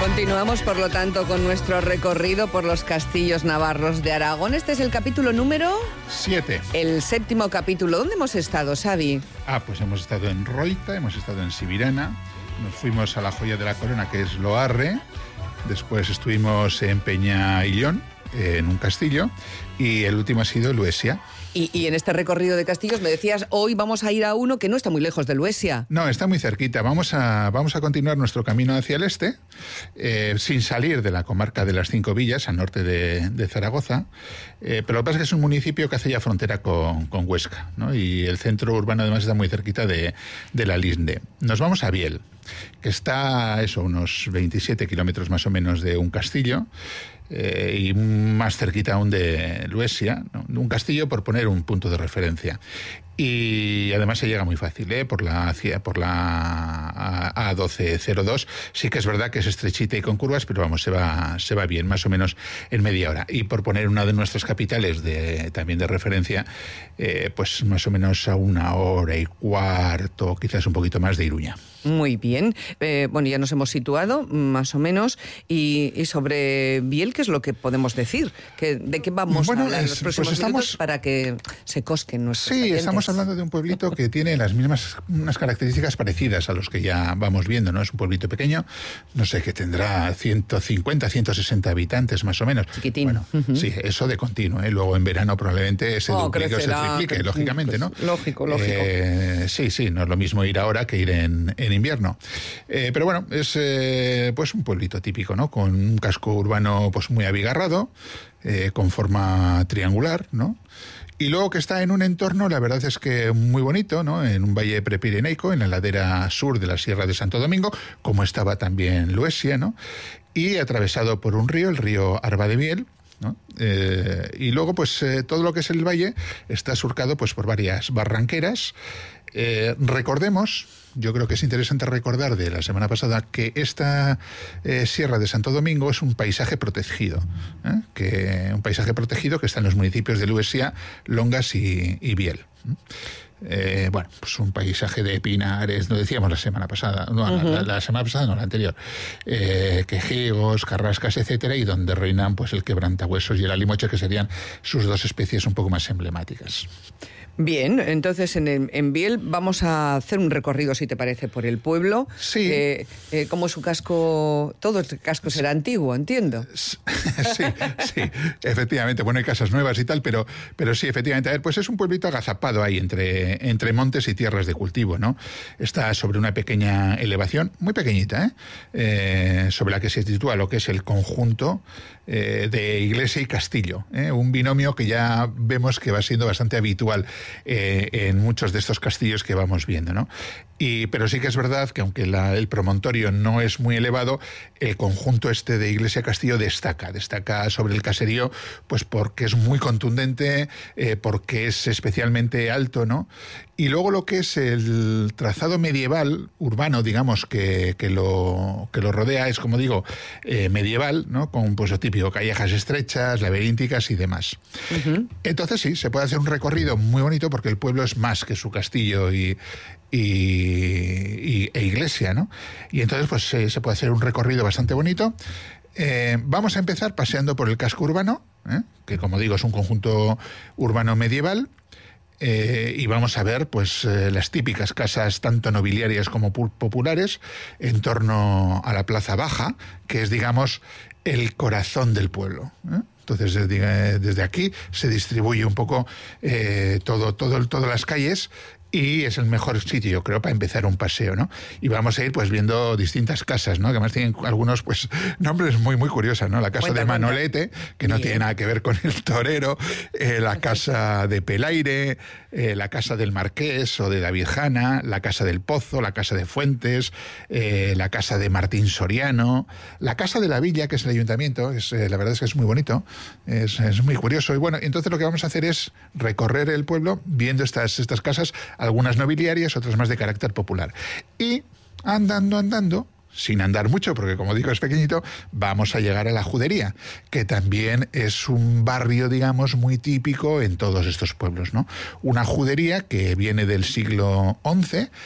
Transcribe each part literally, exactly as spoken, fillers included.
Continuamos, por lo tanto, con nuestro recorrido por los castillos navarros de Aragón. Este es el capítulo número... Siete. El séptimo capítulo. ¿Dónde hemos estado, Xavi? Ah, pues hemos estado en Roita, hemos estado en Sibirana, nos fuimos a la joya de la corona, que es Loarre, después estuvimos en Peñaillón, en un castillo, y el último ha sido Luesia. Y, y en este recorrido de castillos me decías, hoy vamos a ir a uno que no está muy lejos de Luesia. No, está muy cerquita. Vamos a, vamos a continuar nuestro camino hacia el este, eh, sin salir de la comarca de las Cinco Villas, al norte de, de Zaragoza. Eh, pero lo que pasa es que es un municipio que hace ya frontera con, con Huesca, ¿no? Y el centro urbano además está muy cerquita de, de la Linde. Nos vamos a Biel, que está eso, unos veintisiete kilómetros más o menos de un castillo. Eh, y más cerquita aún de Luesia, ¿no? Un castillo, por poner un punto de referencia. Y además se llega muy fácil, ¿eh? por la por la A doce cero dos. Sí que es verdad que es estrechita y con curvas, pero vamos, se va se va bien, más o menos en media hora. Y por poner una de nuestras capitales de también de referencia, eh, pues más o menos a una hora y cuarto, quizás un poquito más de Iruña. Muy bien. Eh, bueno, ya nos hemos situado, más o menos. Y, y sobre Biel, ¿qué es lo que podemos decir? ¿Que, ¿De qué vamos bueno, a hablar en los es, próximos pues estamos, minutos para que se cosquen nuestros Sí, oyentes? Estamos hablando de un pueblito que tiene las mismas unas características parecidas a los que ya vamos viendo, ¿no? Es un pueblito pequeño, no sé, que tendrá ciento cincuenta, ciento sesenta habitantes más o menos. Chiquitín. Bueno, uh-huh. Sí, eso de continuo, ¿eh? Luego en verano probablemente se oh, duplique o se triplique, lógicamente, ¿no? Lógico, lógico. Eh, sí, sí, no es lo mismo ir ahora que ir en, en invierno. Eh, pero bueno, es eh, pues un pueblito típico, ¿no? Con un casco urbano pues muy abigarrado, eh, con forma triangular, ¿no? Y luego que está en un entorno, la verdad es que muy bonito, ¿no? En un valle prepirenaico, en la ladera sur de la Sierra de Santo Domingo, como estaba también Luesia, ¿no? Y atravesado por un río, el río Arba de Biel, ¿no? Eh, y luego, pues, eh, todo lo que es el valle está surcado pues por varias barranqueras. Eh, recordemos, yo creo que es interesante recordar de la semana pasada que esta eh, Sierra de Santo Domingo es un paisaje protegido, ¿eh? que un paisaje protegido que está en los municipios de Luesia, Longas y, y Biel. Eh, bueno, pues un paisaje de pinares, lo decíamos la semana pasada, no, uh-huh. la, la semana pasada no, la anterior, eh, quejigos, carrascas, etcétera, y donde reinan pues el quebrantahuesos y el alimoche, que serían sus dos especies un poco más emblemáticas. Bien, entonces en, en Biel vamos a hacer un recorrido, si te parece, por el pueblo. Sí. Eh, eh, como su casco, todo este casco será antiguo, entiendo. Sí, sí, efectivamente. Bueno, hay casas nuevas y tal, pero, pero sí, efectivamente. A ver, pues es un pueblito agazapado ahí entre, entre montes y tierras de cultivo, ¿no? Está sobre una pequeña elevación, muy pequeñita, ¿eh? Eh, sobre la que se sitúa lo que es el conjunto eh, de iglesia y castillo, ¿eh? Un binomio que ya vemos que va siendo bastante habitual Eh, en muchos de estos castillos que vamos viendo, ¿no? Y, pero sí que es verdad que aunque la, el promontorio no es muy elevado, el conjunto este de iglesia-castillo destaca, destaca sobre el caserío, pues porque es muy contundente, eh, porque es especialmente alto, ¿no? Y luego lo que es el trazado medieval, urbano, digamos, que, que, lo, que lo rodea, es, como digo, eh, medieval, ¿no? Con pues lo típico, callejas estrechas, laberínticas y demás. Uh-huh. Entonces sí, se puede hacer un recorrido muy bonito porque el pueblo es más que su castillo y, y, y e iglesia, ¿no? Y entonces pues eh, se puede hacer un recorrido bastante bonito. Eh, vamos a empezar paseando por el casco urbano, ¿eh? Que como digo es un conjunto urbano medieval. Eh, y vamos a ver pues eh, las típicas casas tanto nobiliarias como populares en torno a la Plaza Baja, que es, digamos, el corazón del pueblo, ¿eh? Entonces desde, desde aquí se distribuye un poco eh, todo, todo, todas las calles. Y es el mejor sitio, yo creo, para empezar un paseo, ¿no? Y vamos a ir pues viendo distintas casas, ¿no? Que además tienen algunos pues nombres muy muy curiosos, ¿no? La casa cuenta, de Manolete, cuenta. que no Bien. tiene nada que ver con el torero, eh, la casa de Pelaire, eh, la casa del Marqués o de David Jana, la casa del Pozo, la casa de Fuentes, eh, la casa de Martín Soriano, la casa de la Villa, que es el ayuntamiento, es, eh, la verdad es que es muy bonito, es, es muy curioso. Y bueno, entonces lo que vamos a hacer es recorrer el pueblo viendo estas, estas casas, algunas nobiliarias, otras más de carácter popular. Y andando, andando, sin andar mucho, porque como digo es pequeñito, vamos a llegar a la Judería, que también es un barrio, digamos, muy típico en todos estos pueblos, ¿no? Una judería que viene del siglo once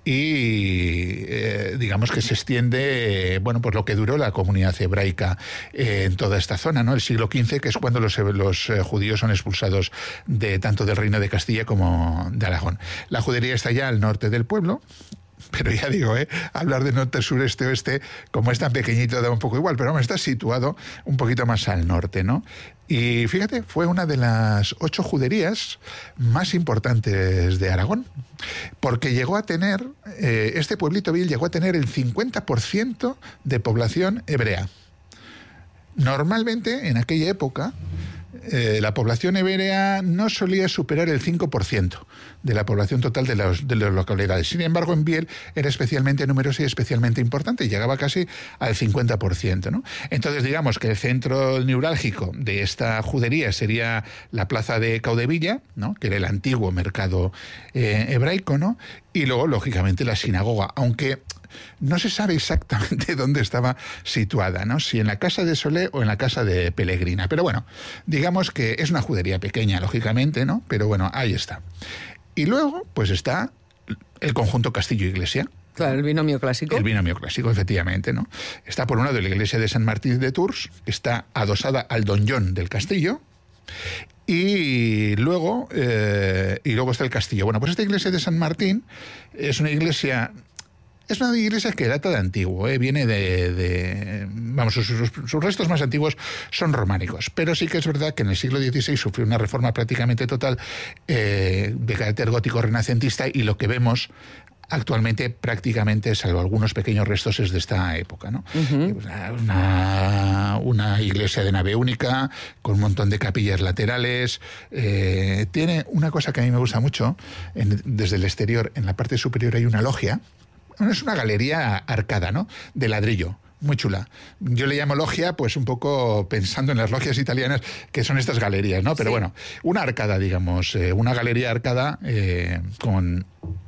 y eh, digamos que se extiende, bueno, pues lo que duró la comunidad hebraica eh, en toda esta zona, ¿no? El siglo quince, que es cuando los, los eh, judíos son expulsados de tanto del reino de Castilla como de Aragón. La judería está ya al norte del pueblo. Pero ya digo, ¿eh? hablar de norte, sur, este, oeste, como es tan pequeñito, da un poco igual, pero vamos, está situado un poquito más al norte, ¿no? Y fíjate, fue una de las ocho juderías más importantes de Aragón, porque llegó a tener, eh, este pueblito vil llegó a tener el cincuenta por ciento de población hebrea. Normalmente, en aquella época, Eh, la población hebrea no solía superar el cinco por ciento de la población total de, los, de las localidades. Sin embargo, en Biel era especialmente numerosa y especialmente importante, y llegaba casi al cincuenta por ciento, ¿no? Entonces, digamos que el centro neurálgico de esta judería sería la plaza de Caudevilla, ¿no? Que era el antiguo mercado eh, hebraico, ¿no? Y luego, lógicamente, la sinagoga, aunque no se sabe exactamente dónde estaba situada, ¿no? Si en la casa de Solé o en la casa de Pelegrina. Pero bueno, digamos que es una judería pequeña, lógicamente, ¿no? Pero bueno, ahí está. Y luego, pues está el conjunto castillo-iglesia. Claro, el binomio clásico. El binomio clásico, efectivamente, ¿no? Está por un lado la iglesia de San Martín de Tours, que está adosada al donjon del castillo. Y luego, eh, y luego está el castillo. Bueno, pues esta iglesia de San Martín es una iglesia... Es una iglesia que data de antiguo, ¿eh? Viene de... de vamos, sus, sus, sus restos más antiguos son románicos, pero sí que es verdad que en el siglo dieciséis sufrió una reforma prácticamente total eh, de carácter gótico renacentista, y lo que vemos actualmente prácticamente, salvo algunos pequeños restos, es de esta época, ¿no? Uh-huh. Una, una iglesia de nave única, con un montón de capillas laterales. Eh, tiene una cosa que a mí me gusta mucho, en, desde el exterior, en la parte superior hay una logia. Es una galería arcada, ¿no? De ladrillo. Muy chula. Yo le llamo logia, pues un poco pensando en las logias italianas, que son estas galerías, ¿no? Pero sí, bueno, una arcada, digamos, eh, una galería arcada eh, con...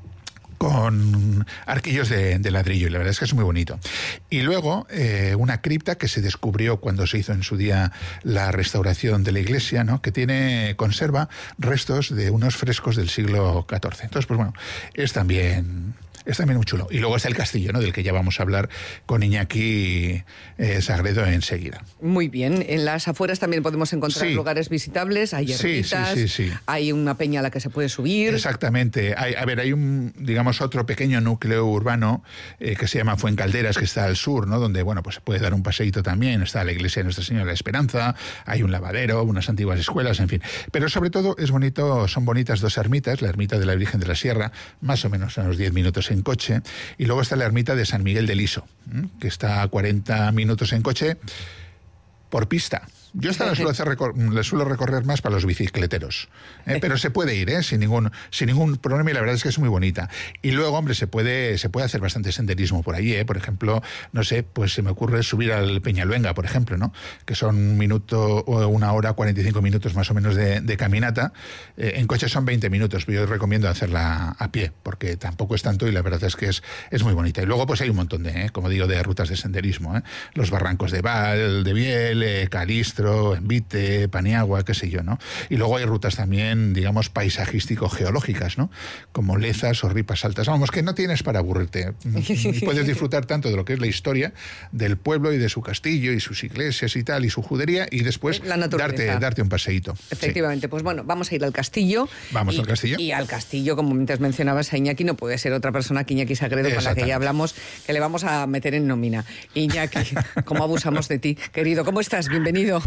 con arquillos de, de ladrillo, y la verdad es que es muy bonito. Y luego eh, una cripta que se descubrió cuando se hizo en su día la restauración de la iglesia, ¿no? Que tiene, conserva restos de unos frescos del siglo catorce. Entonces, pues bueno, es también... Es también muy chulo. Y luego está el castillo, ¿no? Del que ya vamos a hablar con Iñaki eh, Sagredo enseguida. Muy bien. En las afueras también podemos encontrar sí. lugares visitables. Hay ermitas, sí, sí, sí, sí. hay una peña a la que se puede subir. Exactamente. Hay, a ver, hay un, digamos, otro pequeño núcleo urbano eh, que se llama Fuencalderas, que está al sur, ¿no? Donde, bueno, pues se puede dar un paseíto también. Está la iglesia de Nuestra Señora de la Esperanza, hay un lavadero, unas antiguas escuelas, en fin. Pero sobre todo es bonito, son bonitas dos ermitas. La ermita de la Virgen de la Sierra, más o menos a unos diez minutos en coche, y luego está la ermita de San Miguel del Iso, que está a cuarenta minutos en coche por pista. Yo esta la suelo, hacer recor- la suelo recorrer más para los bicicleteros, ¿eh? Pero se puede ir, ¿eh? sin ningún sin ningún problema, y la verdad es que es muy bonita. Y luego, hombre, se puede se puede hacer bastante senderismo por allí, ¿eh? Por ejemplo, no sé, pues se me ocurre subir al Peñaluenga, por ejemplo, ¿no? Que son un minuto o una hora, cuarenta y cinco minutos más o menos de, de caminata. Eh, en coche son veinte minutos, pero yo recomiendo hacerla a pie, porque tampoco es tanto, y la verdad es que es, es muy bonita. Y luego, pues hay un montón de, ¿eh? como digo, de rutas de senderismo, ¿eh? Los barrancos de Val, de Biel, eh, Calistro, Envite, Paniagua, qué sé yo, ¿no? Y luego hay rutas también, digamos, paisajístico-geológicas, ¿no? Como Lezas o Ripas Altas. Vamos, que no tienes para aburrirte. Puedes disfrutar tanto de lo que es la historia del pueblo y de su castillo y sus iglesias y tal, y su judería, y después darte, darte un paseíto. Efectivamente. Sí. Pues bueno, vamos a ir al castillo. Vamos y, al castillo. Y al castillo, como antes mencionabas a Iñaki, no puede ser otra persona que Iñaki Sagredo, con la que ya hablamos, que le vamos a meter en nómina. Iñaki, ¿cómo abusamos de ti? Querido, ¿cómo estás? Bienvenido.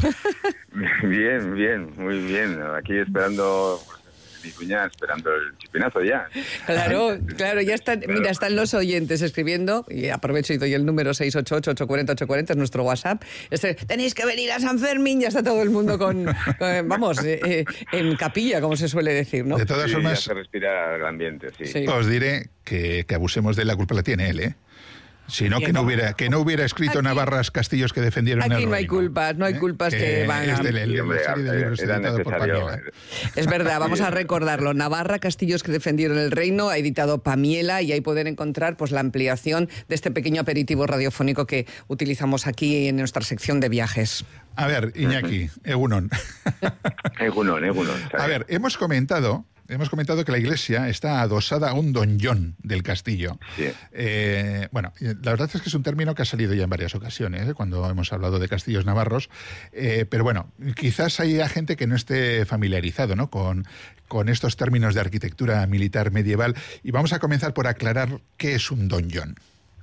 Bien, bien, muy bien. Aquí esperando, mi cuñada esperando el chipinazo ya. Claro, claro, ya están, claro. Mira, están los oyentes escribiendo, y aprovecho y doy el número seis ocho ocho, ocho cuatro cero, ocho cuatro cero, es nuestro WhatsApp. Este, tenéis que venir a San Fermín, ya está todo el mundo con, con vamos, eh, eh, en capilla, como se suele decir, ¿no? De todas sí, formas, ya se respira el ambiente, sí. sí. Os diré que, que abusemos de él, la culpa la tiene él, ¿eh? Si no, que no hubiera, que no hubiera escrito aquí, Navarras castillos que defendieron aquí el no hay culpas, no hay culpas ¿eh? que, que van a... Es, del, el, hombre, de era por Pamiela. Es verdad, vamos a recordarlo. Navarra, castillos que defendieron el reino, ha editado Pamiela, y ahí pueden encontrar pues la ampliación de este pequeño aperitivo radiofónico que utilizamos aquí en nuestra sección de viajes. A ver, Iñaki, Egunon. Egunon, Egunon. A ver, hemos comentado hemos comentado que la iglesia está adosada a un donjón del castillo. Sí. Eh, bueno, la verdad es que es un término que ha salido ya en varias ocasiones, ¿eh? Cuando hemos hablado de castillos navarros, eh, pero bueno, quizás haya gente que no esté familiarizado, ¿no?, con, con estos términos de arquitectura militar medieval, y vamos a comenzar por aclarar qué es un donjón.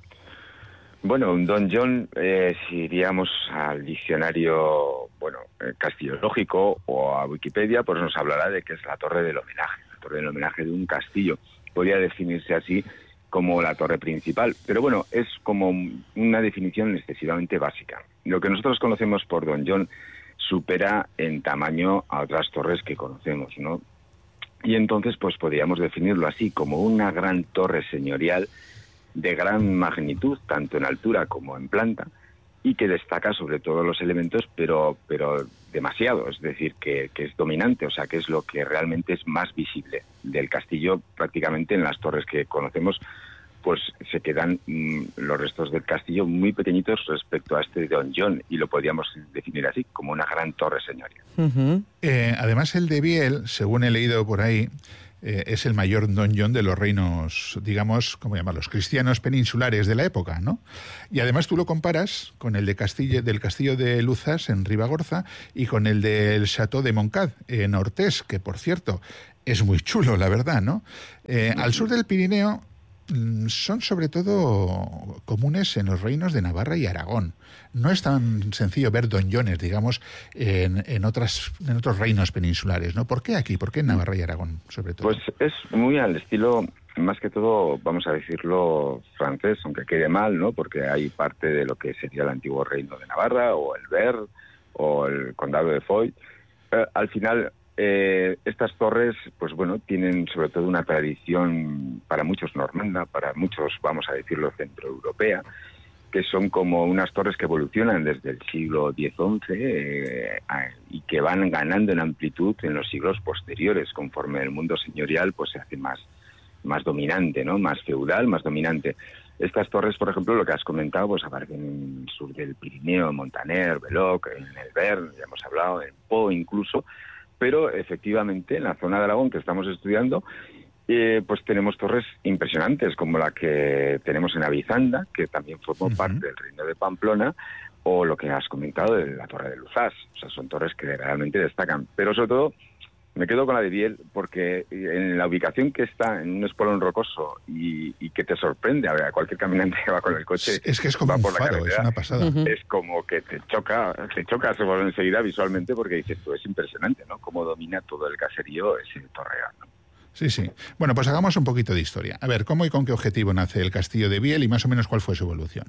Bueno, un donjón, eh, si iríamos al diccionario, bueno, eh, castillológico o a Wikipedia, pues nos hablará de que es la torre del homenaje, la torre del homenaje de un castillo. Podría definirse así como la torre principal, pero bueno, es como una definición excesivamente básica. Lo que nosotros conocemos por donjón supera en tamaño a otras torres que conocemos, ¿no? Y entonces, pues podríamos definirlo así, como una gran torre señorial de gran magnitud, tanto en altura como en planta, y que destaca sobre todos los elementos, pero pero demasiado, es decir, que, que es dominante, o sea, que es lo que realmente es más visible del castillo. Prácticamente en las torres que conocemos, pues se quedan mmm, los restos del castillo muy pequeñitos respecto a este donjón, y lo podríamos definir así, como una gran torre señorial. Uh-huh. Eh, además, el de Biel, según he leído por ahí, Eh, es el mayor donjón de los reinos, digamos, ¿cómo llamarlos?, cristianos peninsulares de la época, ¿no? Y además tú lo comparas con el de Castilla, del castillo de Luzas en Ribagorza y con el del Château de Montcade en Ortés, que por cierto es muy chulo, la verdad, ¿no? Eh, al sur del Pirineo son sobre todo comunes en los reinos de Navarra y Aragón. No es tan sencillo ver donjones, digamos, en, en, otras, en otros reinos peninsulares, ¿no? ¿Por qué aquí? ¿Por qué en Navarra y Aragón, sobre todo? Pues es muy al estilo, más que todo, vamos a decirlo, francés, aunque quede mal, ¿no? Porque hay parte de lo que sería el antiguo reino de Navarra, o el Ver, o el condado de Foix. Eh, al final, Eh, estas torres, pues bueno, tienen sobre todo una tradición para muchos normanda, para muchos, vamos a decirlo, centroeuropea, que son como unas torres que evolucionan desde el siglo diez once eh, y que van ganando en amplitud en los siglos posteriores, conforme el mundo señorial pues se hace más, más dominante, ¿no? Más feudal, más dominante. Estas torres, por ejemplo, lo que has comentado, pues aparecen en el sur del Pirineo, en Montaner, Beloc, en el Ver, ya hemos hablado, en Po incluso. Pero efectivamente en la zona de Aragón que estamos estudiando, eh, pues tenemos torres impresionantes, como la que tenemos en Avizanda, que también formó uh-huh. parte del reino de Pamplona, o lo que has comentado de la torre de Luzás. O sea, son torres que realmente destacan. Pero sobre todo me quedo con la de Biel, porque en la ubicación que está, en un espolón rocoso, y, y que te sorprende a ver, a cualquier caminante que va con el coche, es que es como va un por la faro, es una pasada. Uh-huh. Es como que te choca, te choca enseguida visualmente, porque dices, pues es impresionante, ¿no? Cómo domina todo el caserío ese torreón, ¿no? Sí, sí. Bueno, pues hagamos un poquito de historia. A ver, ¿cómo y con qué objetivo nace el castillo de Biel y más o menos cuál fue su evolución?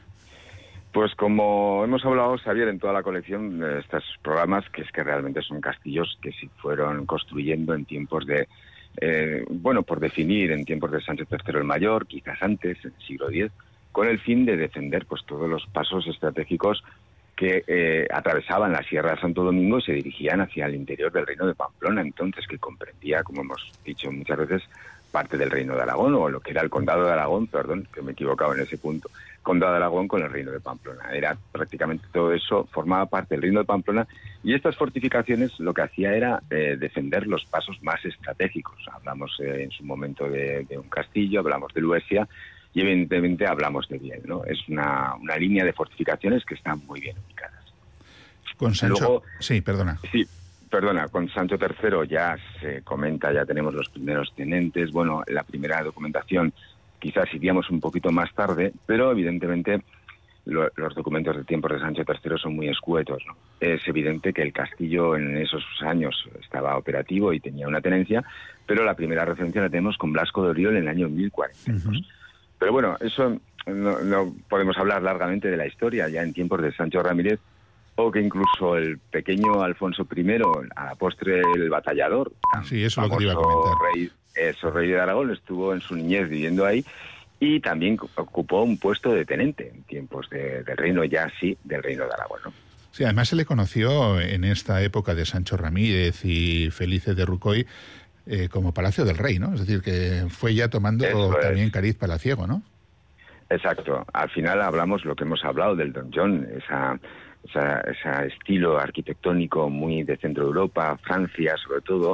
Pues como hemos hablado, Xavier, en toda la colección de estos programas, que es que realmente son castillos que se fueron construyendo en tiempos de, eh, bueno, por definir, en tiempos de Sancho tercero el Mayor, quizás antes, en el siglo diez, con el fin de defender pues todos los pasos estratégicos que eh, atravesaban la Sierra de Santo Domingo y se dirigían hacia el interior del reino de Pamplona, entonces, que comprendía, como hemos dicho muchas veces, parte del reino de Aragón, o lo que era el condado de Aragón, perdón, que me he equivocado en ese punto, condado de Aragón con el reino de Pamplona. Era prácticamente todo eso, formaba parte del reino de Pamplona, y estas fortificaciones lo que hacía era eh, defender los pasos más estratégicos. Hablamos eh, en su momento de, de un castillo, hablamos de Luesia, y evidentemente hablamos de Biel, ¿no? Es una, una línea de fortificaciones que están muy bien ubicadas. Con Sancho... Luego, sí, perdona. Sí, perdona, con Sancho tercero ya se comenta, ya tenemos los primeros tenentes. Bueno, la primera documentación quizás iríamos un poquito más tarde, pero evidentemente lo, los documentos de tiempos de Sancho tercero son muy escuetos, ¿no? Es evidente que el castillo en esos años estaba operativo y tenía una tenencia, pero la primera referencia la tenemos con Blasco de Oriol en el año mil cuarenta y dos. Uh-huh. Pero bueno, eso no, no podemos hablar largamente de la historia, ya en tiempos de Sancho Ramírez, o que incluso el pequeño Alfonso primero, a la postre el batallador, sí, eso es lo que te iba a comentar. Rey, eso, rey de Aragón, estuvo en su niñez viviendo ahí, y también ocupó un puesto de tenente en tiempos de, del reino, ya sí, del reino de Aragón, ¿no? Sí, además se le conoció en esta época de Sancho Ramírez y Felice de Rucoy eh, como Palacio del Rey, ¿no? Es decir, que fue ya tomando eso también es. Cariz palaciego, ¿no? Exacto. Al final hablamos lo que hemos hablado del donjón, esa... Ese estilo arquitectónico muy de Centro Europa, Francia sobre todo,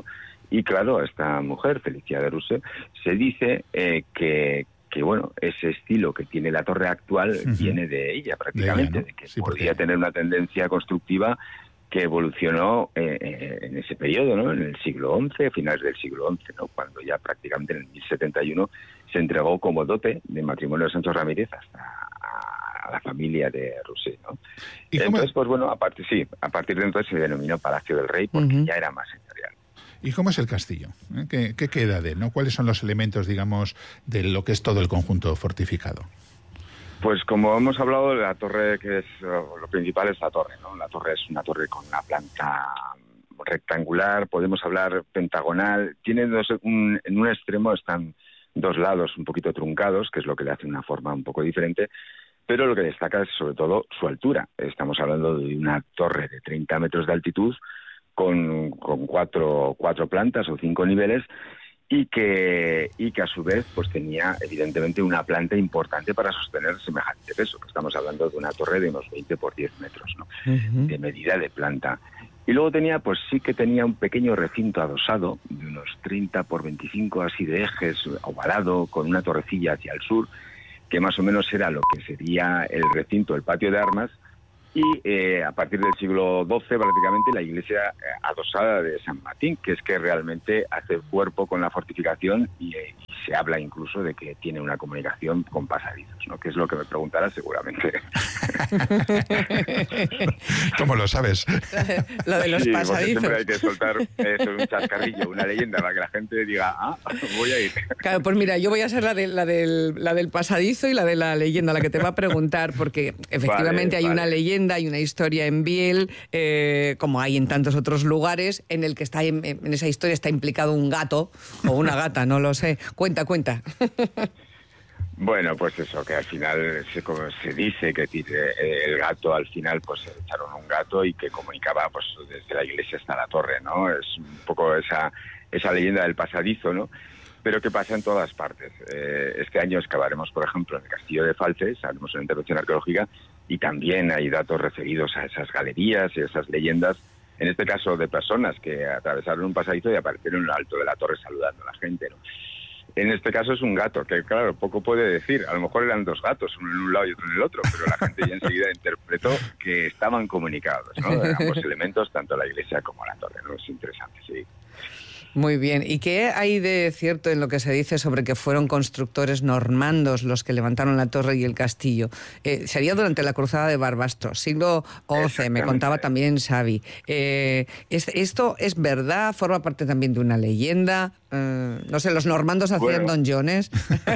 Y claro, esta mujer, Felicia de Rusé, se dice eh, que, que, bueno, ese estilo que tiene la torre actual uh-huh. viene de ella prácticamente, de, ella, ¿no? de que sí, podría porque... tener una tendencia constructiva que evolucionó eh, en ese periodo, ¿no? En el siglo once, finales del siglo once, ¿no? Cuando ya prácticamente en el mil setenta y uno se entregó como dote de matrimonio de Sancho Ramírez hasta a la familia de Rusé, ¿no? ¿Y entonces, cómo... pues bueno, a partir, sí, a partir de entonces se denominó Palacio del Rey porque uh-huh. ya era más señorial. ¿Y cómo es el castillo? ¿Eh? ¿Qué, ¿Qué queda de él, no? ¿Cuáles son los elementos, digamos, de lo que es todo el conjunto fortificado? Pues como hemos hablado, la torre, que es lo principal es la torre, ¿no? La torre es una torre con una planta rectangular, podemos hablar pentagonal, tiene dos, un, en un extremo están dos lados un poquito truncados, que es lo que le hace una forma un poco diferente, pero lo que destaca es sobre todo su altura. Estamos hablando de una torre de treinta metros de altitud con, con cuatro, cuatro plantas o cinco niveles, y que y que a su vez pues tenía evidentemente una planta importante para sostener semejante peso, que estamos hablando de una torre de unos veinte por diez metros, ¿no? Uh-huh. De medida de planta. Y luego tenía, pues sí que tenía un pequeño recinto adosado de unos treinta por veinticinco así de ejes, ovalado, con una torrecilla hacia el sur, que más o menos era lo que sería el recinto, el patio de armas. Y eh, a partir del siglo doce prácticamente la iglesia eh, adosada de San Martín, que es que realmente hace cuerpo con la fortificación y, eh, y se habla incluso de que tiene una comunicación con pasadizos, ¿no? Que es lo que me preguntarás seguramente. ¿Cómo lo sabes? Lo de los sí, pasadizos. Siempre hay que soltar eso, un chascarrillo, una leyenda, para que la gente diga, ah, voy a ir. Claro, pues mira, yo voy a ser la, de, la, del, la del pasadizo y la de la leyenda, la que te va a preguntar, porque efectivamente vale, hay vale. una leyenda, hay una historia en Biel, eh, como hay en tantos otros lugares, en el que está en, en esa historia está implicado un gato o una gata, no lo sé. Cuenta, cuenta. Bueno, pues eso, que al final se, como se dice que el gato al final pues echaron un gato y que comunicaba pues desde la iglesia hasta la torre, ¿no? Es un poco esa, esa leyenda del pasadizo, ¿no? Pero que pasa en todas partes. Eh, este año excavaremos, por ejemplo, en el Castillo de Falces, haremos una intervención arqueológica y también hay datos referidos a esas galerías y esas leyendas, en este caso de personas que atravesaron un pasadizo y aparecieron en lo alto de la torre saludando a la gente, ¿no? En este caso es un gato, que claro, poco puede decir. A lo mejor eran dos gatos, uno en un lado y otro en el otro, pero la gente ya enseguida interpretó que estaban comunicados, ¿no? Ambos elementos, tanto la iglesia como la torre, ¿no? Es interesante, sí. Muy bien. ¿Y qué hay de cierto en lo que se dice sobre que fueron constructores normandos los que levantaron la torre y el castillo? Eh, sería durante la cruzada de Barbastro, siglo once, me contaba también Xavi. Eh, ¿es, ¿Esto es verdad? ¿Forma parte también de una leyenda? Eh, no sé, ¿los normandos hacían bueno, donjones?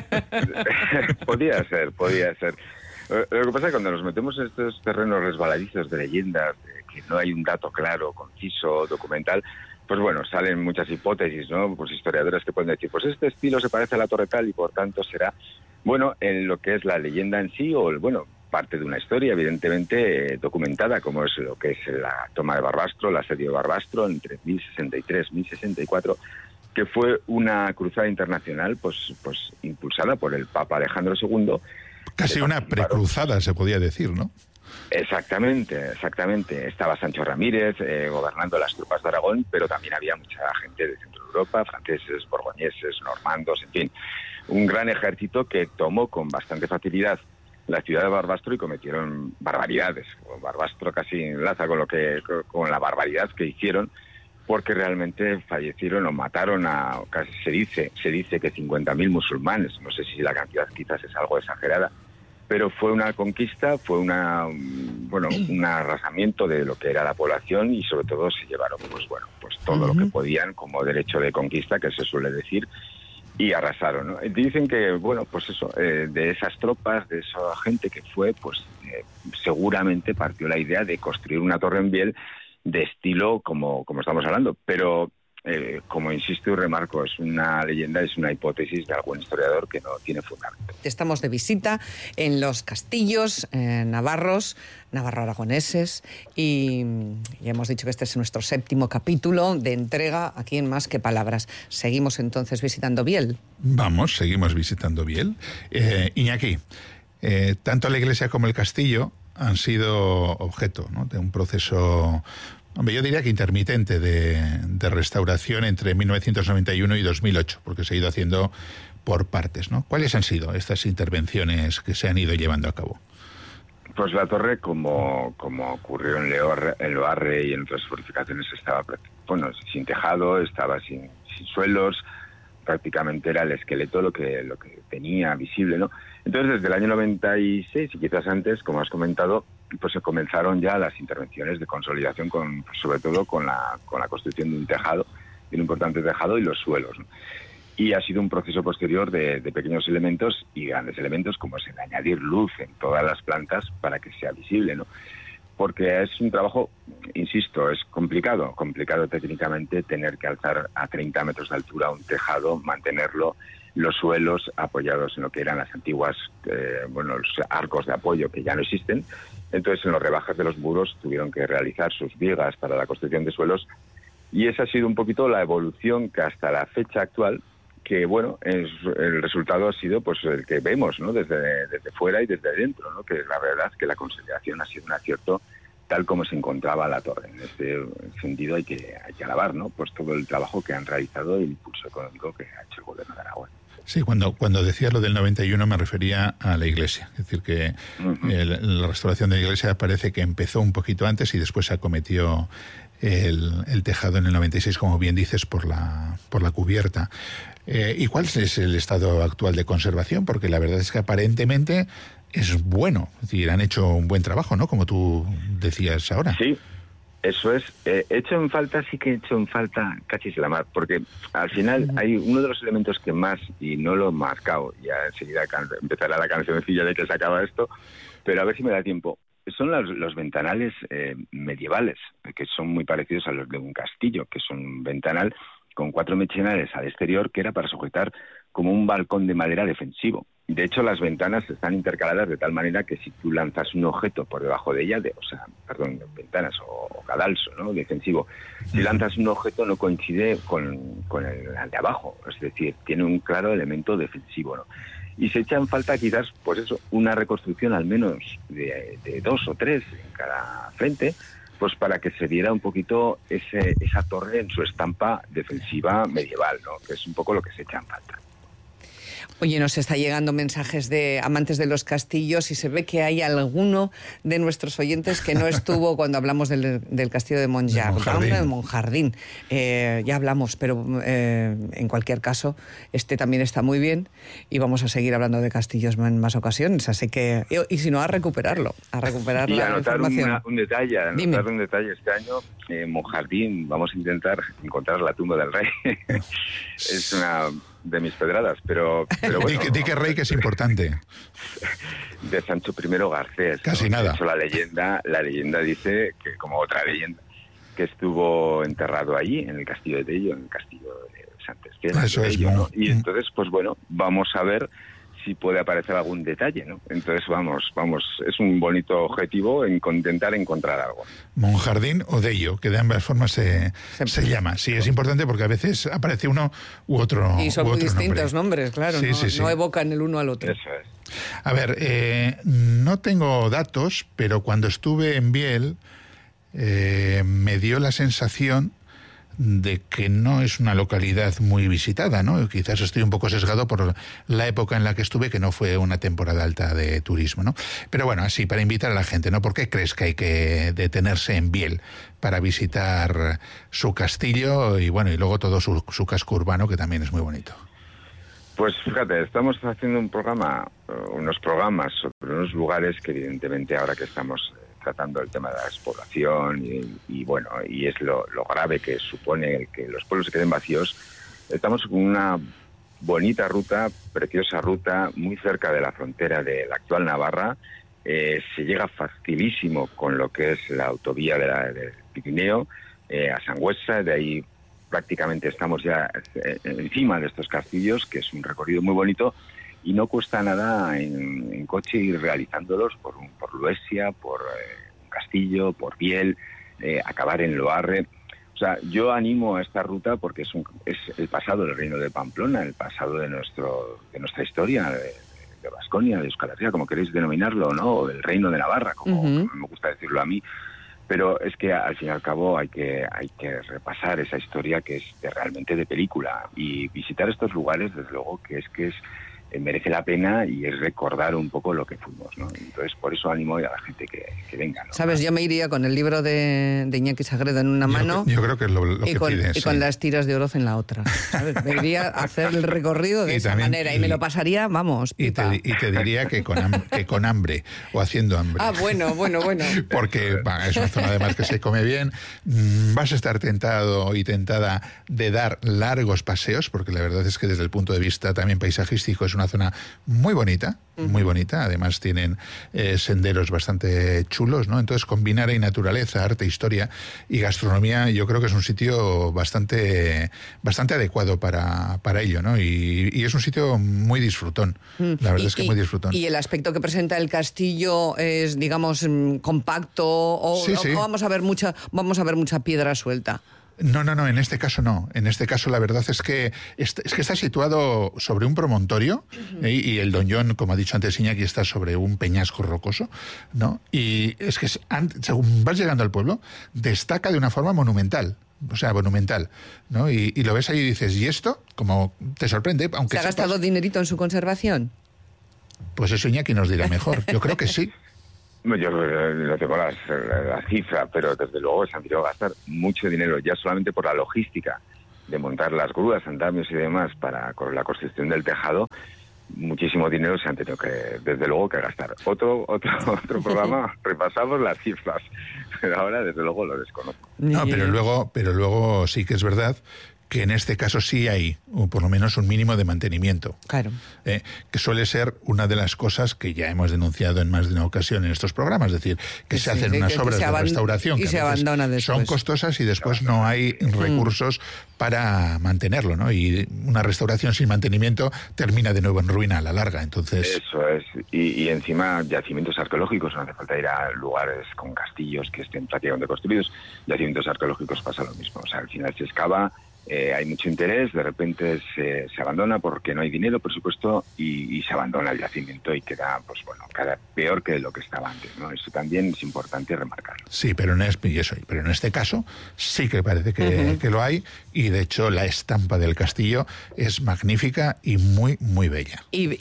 Podía ser, podía ser. Lo que pasa es que cuando nos metemos en estos terrenos resbaladizos de leyendas, de que no hay un dato claro, conciso, documental, pues bueno, salen muchas hipótesis, ¿no? Pues historiadores que pueden decir, pues este estilo se parece a la torre tal y por tanto será, bueno, en lo que es la leyenda en sí, o bueno, parte de una historia evidentemente eh, documentada, como es lo que es la toma de Barbastro, el asedio de Barbastro entre mil sesenta y tres y mil sesenta y cuatro, que fue una cruzada internacional pues, pues impulsada por el Papa Alejandro segundo. Casi una precruzada, se podía decir, ¿no? Exactamente, exactamente. Estaba Sancho Ramírez eh, gobernando las tropas de Aragón, pero también había mucha gente de Centro Europa, franceses, borgoñeses, normandos, en fin. Un gran ejército que tomó con bastante facilidad la ciudad de Barbastro y cometieron barbaridades. Barbastro casi enlaza con, lo que, con la barbaridad que hicieron, porque realmente fallecieron o mataron a, casi se dice, se dice que cincuenta mil musulmanes. No sé si la cantidad quizás es algo exagerada, pero fue una conquista, fue una bueno un arrasamiento de lo que era la población y sobre todo se llevaron pues bueno pues todo uh-huh. lo que podían como derecho de conquista, que se suele decir, y arrasaron, ¿no? Dicen que bueno pues eso eh, de esas tropas, de esa gente que fue, pues eh, seguramente partió la idea de construir una torre en Biel de estilo como como estamos hablando, pero Eh, como insisto y remarco, es una leyenda, es una hipótesis de algún historiador que no tiene fundamento. Estamos de visita en los castillos eh, navarros, navarro-aragoneses, y ya hemos dicho que este es nuestro séptimo capítulo de entrega aquí en Más que Palabras. Seguimos entonces visitando Biel. Vamos, seguimos visitando Biel. Eh, Iñaki, eh, tanto la iglesia como el castillo han sido objeto, ¿no?, de un proceso Hombre, yo diría que intermitente de, de restauración entre mil novecientos noventa y uno y dos mil ocho, porque se ha ido haciendo por partes, ¿no? ¿Cuáles han sido estas intervenciones que se han ido llevando a cabo? Pues la torre, como, como ocurrió en, Leor, en Loarre y en otras fortificaciones, estaba bueno, sin tejado, estaba sin, sin suelos, prácticamente era el esqueleto lo que, lo que tenía visible, ¿no? Entonces, desde el año noventa y seis, y quizás antes, como has comentado, pues se comenzaron ya las intervenciones de consolidación, con, pues sobre todo con la, con la construcción de un tejado, de un importante tejado y los suelos, ¿no? Y ha sido un proceso posterior de, de pequeños elementos y grandes elementos, como es el añadir luz en todas las plantas para que sea visible, ¿no? Porque es un trabajo, insisto, es complicado, complicado técnicamente tener que alzar a treinta metros de altura un tejado, mantenerlo, los suelos apoyados en lo que eran las antiguas, eh, bueno, los arcos de apoyo que ya no existen. Entonces, en los rebajes de los muros tuvieron que realizar sus vigas para la construcción de suelos, y esa ha sido un poquito la evolución que hasta la fecha actual, que bueno, es, el resultado ha sido pues el que vemos, ¿no? Desde, desde fuera y desde dentro, ¿no? Que la verdad es que la consolidación ha sido un acierto tal como se encontraba la torre. En este sentido hay que, hay que alabar, ¿no? Pues todo el trabajo que han realizado y el impulso económico que ha hecho el gobierno de Aragón. Sí, cuando, cuando decía lo del noventa y uno me refería a la iglesia. Es decir, que uh-huh. el, la restauración de la iglesia parece que empezó un poquito antes y después se acometió el, el tejado en el noventa y seis, como bien dices, por la, por la cubierta. Eh, ¿Y cuál es el estado actual de conservación? Porque la verdad es que aparentemente es bueno. Es decir, han hecho un buen trabajo, ¿no? Como tú decías ahora. Sí. Eso es, eh, hecho en falta, sí que he hecho en falta cachis la mar, porque al final hay uno de los elementos que más, y no lo he marcado, ya enseguida can- empezará la cancioncilla de que se acaba esto, pero a ver si me da tiempo, son los, los ventanales eh, medievales, que son muy parecidos a los de un castillo, que son un ventanal con cuatro mechinales al exterior que era para sujetar como un balcón de madera defensivo. De hecho, las ventanas están intercaladas de tal manera que si tú lanzas un objeto por debajo de ella, de, o sea, perdón, ventanas o, o cadalso, ¿no?, defensivo, si lanzas un objeto no coincide con, con el, el de abajo, es decir, tiene un claro elemento defensivo, ¿no? Y se echa en falta quizás, pues eso, una reconstrucción al menos de, de dos o tres en cada frente, pues para que se viera un poquito ese, esa torre en su estampa defensiva medieval, ¿no?, que es un poco lo que se echa en falta. Oye, nos está llegando mensajes de amantes de los castillos y se ve que hay alguno de nuestros oyentes que no estuvo cuando hablamos del, del castillo de Montjar, de Monjardín. Eh, ya hablamos, pero eh, en cualquier caso, este también está muy bien y vamos a seguir hablando de castillos en más ocasiones. Así que, y, y si no, a recuperarlo, a recuperar y la anotar información. Una, un detalle, anotar Dime. un detalle este año, en Monjardín vamos a intentar encontrar la tumba del rey. Es una de mis pedradas, pero, pero bueno. Di, di que rey que es importante. De Sancho I Garcés. Casi ¿no? nada. De hecho, la leyenda, la leyenda dice que, como otra leyenda, que estuvo enterrado allí, en el castillo de Tello, en el castillo de Santesteban. Eso de es Tello, muy... ¿no? Y entonces, pues bueno, vamos a ver si puede aparecer algún detalle, ¿no? Entonces, vamos, vamos, es un bonito objetivo en intentar encontrar algo. Monjardín o Dello, que de ambas formas se, se, se llama. Sí, es importante porque a veces aparece uno u otro. Y son u muy otro distintos nombre. nombres, claro, sí, no, sí, sí. no evocan el uno al otro. Eso es. A ver, eh, no tengo datos, pero cuando estuve en Biel eh, me dio la sensación de que no es una localidad muy visitada, ¿no? Quizás estoy un poco sesgado por la época en la que estuve, que no fue una temporada alta de turismo, ¿no? Pero bueno, así, para invitar a la gente, ¿no? ¿Por qué crees que hay que detenerse en Biel para visitar su castillo y, bueno, y luego todo su, su casco urbano, que también es muy bonito? Pues fíjate, estamos haciendo un programa, unos programas sobre unos lugares que evidentemente ahora que estamos tratando el tema de la despoblación y, y bueno, y es lo, lo grave que supone el que los pueblos se queden vacíos, estamos con una bonita ruta, preciosa ruta, muy cerca de la frontera de la actual Navarra. Eh, se llega facilísimo con lo que es la autovía de la, del Pirineo eh, a Sangüesa, de ahí prácticamente estamos ya eh, encima de estos castillos, que es un recorrido muy bonito. Y no cuesta nada en, en coche ir realizándolos por, un, por Luesia, por eh, un castillo, por Biel, eh, acabar en Loarre. O sea, yo animo a esta ruta porque es, un, es el pasado del reino de Pamplona, el pasado de nuestro de nuestra historia, de Baskonia, de, de Euskal Herria, como queréis denominarlo, ¿no? O del reino de Navarra, como, uh-huh. como me gusta decirlo a mí. Pero es que al fin y al cabo hay que hay que repasar esa historia que es de, realmente de película, y visitar estos lugares, desde luego, que es que es eh, merece la pena y es recordar un poco lo que fuimos, ¿no? Entonces, por eso animo a la gente que, que venga, ¿no? Sabes, yo me iría con el libro de, de Iñaki Sagredo en una mano. Yo, yo creo que es lo, lo y que con, pides, y sí. con las tiras de Oroz en la otra, ¿sabes? Me iría a hacer el recorrido de Y esa también- manera y, y- me lo pasaría, vamos, Y pipa. te, y te diría que con, ham- que con hambre o haciendo hambre. Ah, bueno, bueno, bueno. Porque bah, es una zona además que se come bien. Mm, Vas a estar tentado y tentada de dar largos paseos, porque la verdad es que desde el punto de vista también paisajístico es una zona muy bonita, muy bonita. Además tienen eh, senderos bastante chulos, ¿no? Entonces combinar ahí naturaleza, arte, historia y gastronomía, yo creo que es un sitio bastante, bastante adecuado para, para ello, ¿no? Y, y es un sitio muy disfrutón. La verdad Y- es que y- muy disfrutón. Y el aspecto que presenta el castillo es, digamos, mm, compacto o, Sí, o- sí. o vamos a ver mucha, vamos a ver mucha piedra suelta. No, no, no, en este caso no. En este caso la verdad es que est- es que está situado sobre un promontorio, ¿eh? Y el donjón, como ha dicho antes Iñaki, está sobre un peñasco rocoso, ¿no? Y es que es- an- según vas llegando al pueblo, destaca de una forma monumental. O sea, monumental, ¿no? Y, y lo ves ahí y dices, ¿y esto? Como te sorprende, aunque ¿Se ha sepas, gastado dinerito en su conservación? pues eso Iñaki nos dirá mejor. Yo creo que sí. No, yo eh, no tengo las, la cifra, pero desde luego se han tenido que gastar mucho dinero ya solamente por la logística de montar las grúas, andamios y demás para con la construcción del tejado. Muchísimo dinero se han tenido que, desde luego, que gastar. Otro otro otro programa, repasamos las cifras, pero ahora desde luego lo desconozco. No, pero luego, pero luego sí que es verdad que en este caso sí hay, o por lo menos, un mínimo de mantenimiento. Claro. Eh, que suele ser una de las cosas que ya hemos denunciado en más de una ocasión en estos programas, es decir, que Sí, se hacen sí, unas que- que obras se de aban- restauración y que a se veces abandona después. son costosas y después no hay recursos para mantenerlo, ¿no? Y una restauración sin mantenimiento termina de nuevo en ruina a la larga, entonces... Eso es. Y, y encima yacimientos arqueológicos, no hace falta ir a lugares con castillos que estén prácticamente construidos. Yacimientos arqueológicos pasa lo mismo. O sea, al final se excava, eh, hay mucho interés, de repente se, se abandona porque no hay dinero, por supuesto, y, y se abandona el yacimiento y queda, pues bueno, cada peor que lo que estaba antes, ¿no? Eso también es importante remarcarlo. Sí, pero en, este, y eso, pero en este caso sí que parece que, uh-huh. que lo hay, y de hecho la estampa del castillo es magnífica y muy, muy bella. ¿Y,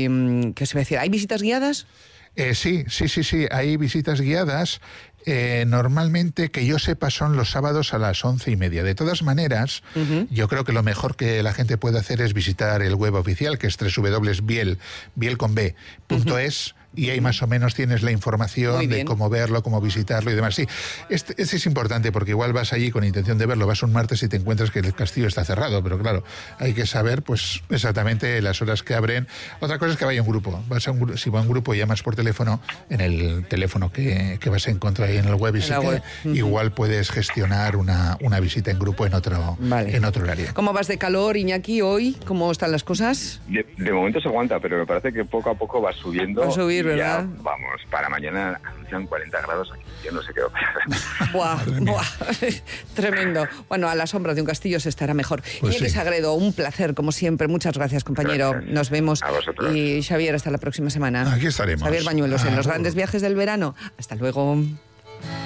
y qué os iba a decir? ¿Hay visitas guiadas? Eh, sí, sí, sí, sí, hay visitas guiadas. Eh, normalmente, que yo sepa, son los sábados a las once y media. De todas maneras, uh-huh. yo creo que lo mejor que la gente puede hacer es visitar el web oficial, que es doble u doble u doble u punto biel, biel con b, punto es, y ahí más o menos tienes la información de cómo verlo, cómo visitarlo y demás. Sí, este, este es importante porque igual vas allí con intención de verlo, vas un martes y te encuentras que el castillo está cerrado, pero claro, hay que saber pues exactamente las horas que abren. Otra cosa es que vaya un grupo. Vas a un, si va un grupo y llamas por teléfono, en el teléfono que, que vas a encontrar ahí en el web, y sí que web. Uh-huh. igual puedes gestionar una, una visita en grupo en otro, vale. en otro horario. ¿Cómo vas de calor, Iñaki, hoy? ¿Cómo están las cosas? De, de momento se aguanta, pero me parece que poco a poco va subiendo. Va a subir, ¿verdad? Ya, vamos, para mañana anuncian cuarenta grados aquí. Yo no sé qué opinar. Buah, buah, tremendo. Bueno, a la sombra de un castillo se estará mejor. Pues Iñaki sí. Sagredo, un placer, como siempre. Muchas gracias, compañero. Gracias. Nos vemos. A vosotros. Y Xavier, hasta la próxima semana. Aquí estaremos. Xavier Bañuelos, en Ah, los grandes viajes del verano. Hasta luego.